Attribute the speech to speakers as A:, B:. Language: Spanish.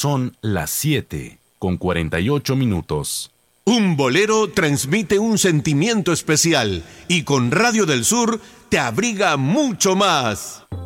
A: Son las 7:48.
B: Un bolero transmite un sentimiento especial y con Radio del Sur te abriga mucho más.